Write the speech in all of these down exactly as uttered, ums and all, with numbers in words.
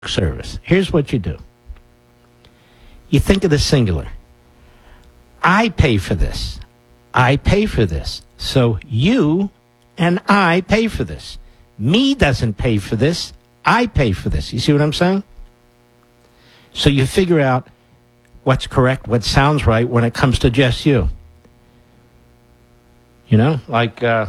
service. Here's what you do. You think of the singular. I pay for this. I pay for this. So you and I pay for this. Me doesn't pay for this. I pay for this. You see what I'm saying? So you figure out what's correct, what sounds right when it comes to just you. You know, like uh,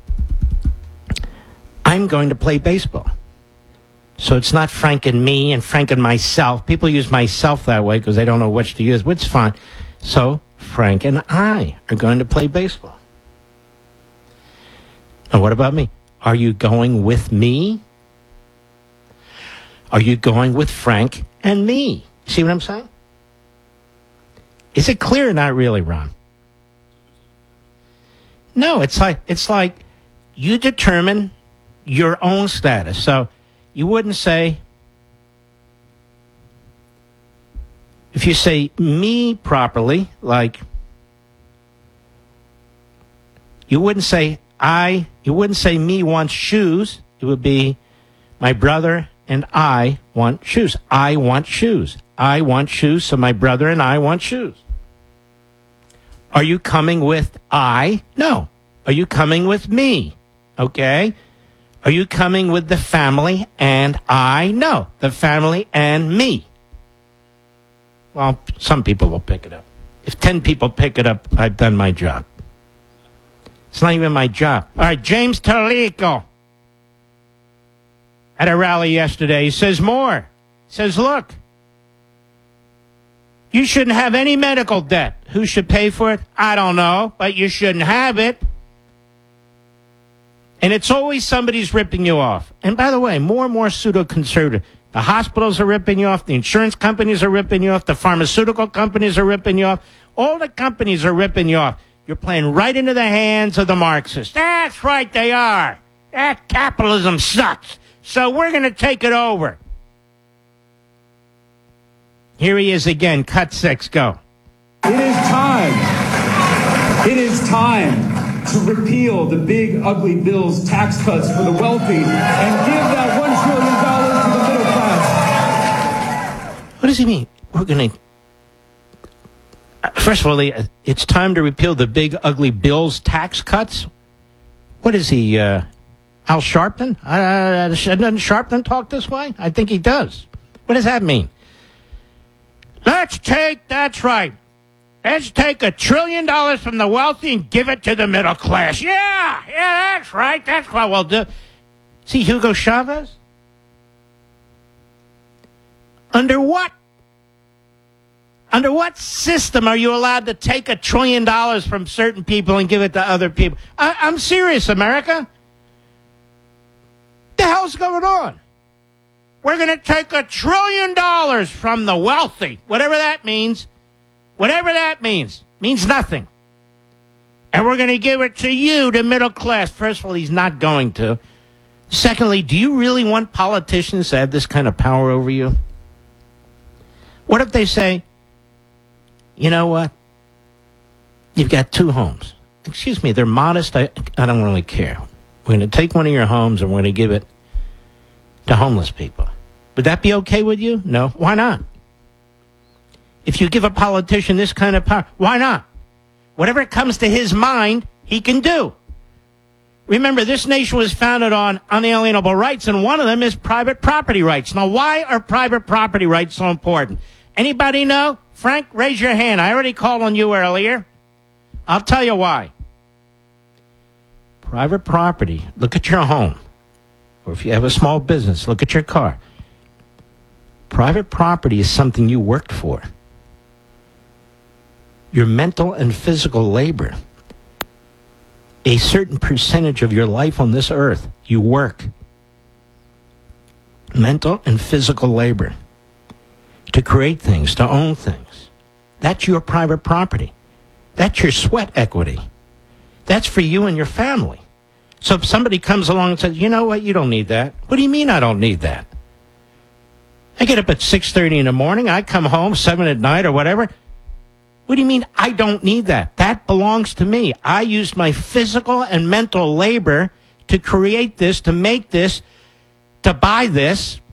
I'm going to play baseball. So it's not Frank and me and Frank and myself. People use myself that way because they don't know which to use, which is fine. So Frank and I are going to play baseball. And what about me? Are you going with me? Are you going with Frank and me? See what I'm saying? Is it clear or not really, Ron? No, it's like it's like you determine your own status. So you wouldn't say, if you say me properly, like, you wouldn't say I, you wouldn't say me wants shoes. It would be my brother and I want shoes. I want shoes. I want shoes, so my brother and I want shoes. Are you coming with I? No. Are you coming with me? Okay. Are you coming with the family and I? No. The family and me. Well, some people will pick it up. If ten people pick it up, I've done my job. It's not even my job. All right, James Talico at a rally yesterday. He says more. He says, look, you shouldn't have any medical debt. Who should pay for it? I don't know, but you shouldn't have it. And it's always somebody's ripping you off. And by the way, more and more pseudo-conservative. The hospitals are ripping you off. The insurance companies are ripping you off. The pharmaceutical companies are ripping you off. All the companies are ripping you off. You're playing right into the hands of the Marxists. That's right, they are. That capitalism sucks. So we're going to take it over. Here he is again. Cut six, go. It is time. It is time to repeal the big, ugly bills, tax cuts for the wealthy, and give that one trillion dollars to the middle class. What does he mean? We're going to... First of all, it's time to repeal the big, ugly bills, tax cuts? What is he, uh, Al Sharpton? Uh, doesn't Sharpton talk this way? I think he does. What does that mean? Let's take, that's right. Let's take a trillion dollars from the wealthy and give it to the middle class. Yeah, yeah, that's right. That's what we'll do. See Hugo Chavez? Under what? Under what system are you allowed to take a trillion dollars from certain people and give it to other people? I, I'm serious, America. What the hell's going on? We're going to take a trillion dollars from the wealthy, whatever that means. Whatever that means. Means nothing. And we're going to give it to you, the middle class. First of all, he's not going to. Secondly, do you really want politicians to have this kind of power over you? What if they say, you know what? You've got two homes. Excuse me, they're modest. I, I don't really care. We're going to take one of your homes and we're going to give it to homeless people. Would that be okay with you? No. Why not? If you give a politician this kind of power, why not? Whatever comes to his mind, he can do. Remember, this nation was founded on unalienable rights, and one of them is private property rights. Now, why are private property rights so important? Anybody know? Frank, raise your hand. I already called on you earlier. I'll tell you why. Private property, look at your home. Or if you have a small business, look at your car. Private property is something you worked for. Your mental and physical labor. A certain percentage of your life on this earth, you work. Mental and physical labor. To create things, to own things. That's your private property. That's your sweat equity. That's for you and your family. So if somebody comes along and says, you know what, you don't need that. What do you mean I don't need that? I get up at six thirty in the morning. I come home seven at night or whatever. What do you mean I don't need that? That belongs to me. I used my physical and mental labor to create this, to make this, to buy this.